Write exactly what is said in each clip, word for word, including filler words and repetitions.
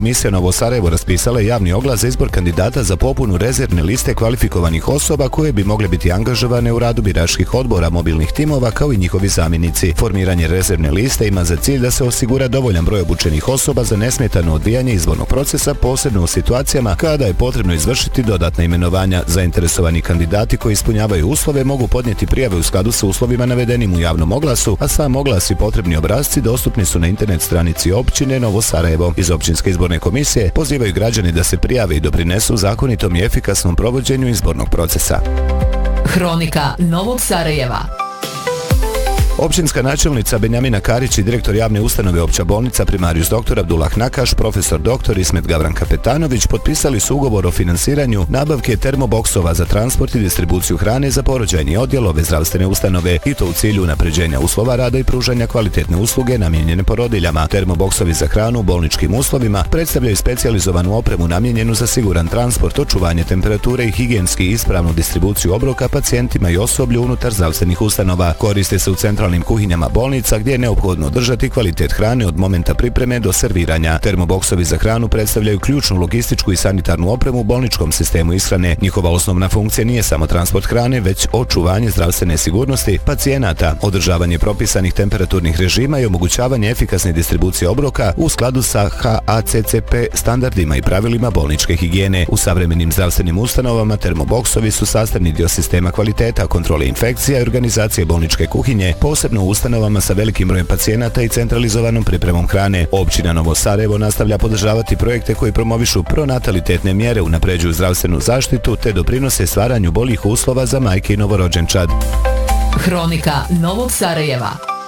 Misija Novo Sarajevo raspisala je javni oglas za izbor kandidata za popunu rezervne liste kvalifikovanih osoba koje bi mogle biti angažovane u radu biračkih odbora mobilnih timova kao i njihovi zamjenici. Formiranje rezervne liste ima za cilj da se osigura dovoljan broj obučenih osoba za nesmetano odvijanje izbornog procesa, posebno u situacijama kada je potrebno izvršiti dodatna imenovanja. Zainteresovani kandidati koji ispunjavaju uslove mogu podnijeti prijave u skladu sa uslovima navedenim u javnom oglasu, a sam oglas i potrebni obrasci dostupni su na internet stranici općine Novo Sarajevo. Iz općinske izborne komisije pozivaju građani da se prijave i doprinesu zakonitom i efikasnom provođenju izbornog procesa. Hronika Novog Sarajeva. Općinska načelnica Benjamina Karić i direktor javne ustanove Opća bolnica primarijus doktor Abdullah Nakaš, profesor doktor Ismet Gavran Kapetanović potpisali su ugovor o finansiranju nabavke termoboksova za transport i distribuciju hrane za porođajni odjel ove zdravstvene ustanove i to u cilju unapređenja uslova rada i pružanja kvalitetne usluge namijenjene porodiljama. Termoboksovi za hranu u bolničkim uslovima predstavljaju specijalizovanu opremu namijenjenu za siguran transport, očuvanje temperature i higijenski ispravnu distribuciju obroka pacijentima i osoblju unutar zdravstvenih ustanova. Koriste se u centralnim kuhinjama bolnica gdje je neophodno održati kvalitet hrane od momenta pripreme do serviranja. Termoboksovi za hranu predstavljaju ključnu logističku i sanitarnu opremu u bolničkom sistemu ishrane. Njihova osnovna funkcija nije samo transport hrane, već očuvanje zdravstvene sigurnosti pacijenata, održavanje propisanih temperaturnih režima i omogućavanje efikasne distribucije obroka u skladu sa H A C C P standardima i pravilima bolničke higijene. U savremenim zdravstvenim ustanovama termoboksovi su sastavni dio sistema kvaliteta, kontrole infekcija i organizacije bolničke kuhinje, posebno u ustanovama sa velikim brojem pacijenata i centralizovanom pripremom hrane. Općina Novo Sarajevo nastavlja podržavati projekte koji promovišu pronatalitetne mjere, unapređuju zdravstvenu zaštitu te doprinose stvaranju boljih uslova za majke i novorođenčad. Hronika Novog Sarajeva.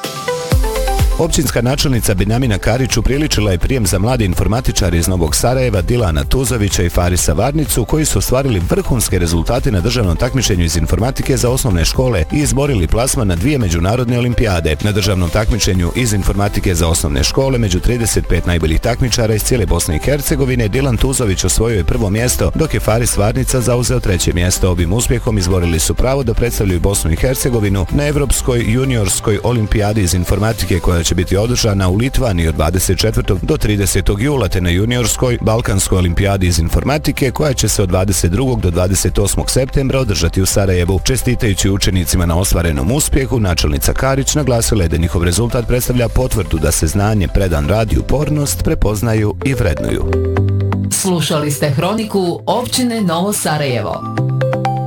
Općinska načelnica Benjamina Karić upriličila je prijem za mlade informatičare iz Novog Sarajeva Dilana Tuzovića i Farisa Varnicu koji su ostvarili vrhunske rezultate na državnom takmičenju iz informatike za osnovne škole i izborili plasman na dvije međunarodne olimpijade. Na državnom takmičenju iz informatike za osnovne škole među trideset pet najboljih takmičara iz cijele Bosne i Hercegovine Dilan Tuzović osvojio je prvo mjesto, dok je Faris Varnica zauzeo treće mjesto. Ovim uspjehom izborili su pravo da predstavljaju Bosnu i Hercegovinu na Evropskoj juniorskoj olimpijadi iz informatike koja će biti održana u Litvaniji od dvadeset četvrtog do tridesetog jula te na juniorskoj Balkanskoj olimpijadi iz informatike koja će se od dvadeset drugog do dvadeset osmog septembra održati u Sarajevu. Čestitajući učenicima na ostvarenom uspjehu, načelnica Karić naglasila je da njihov rezultat predstavlja potvrdu da se znanje, predan rad i upornost prepoznaju i vrednuju. Slušali ste Hroniku općine Novo Sarajevo.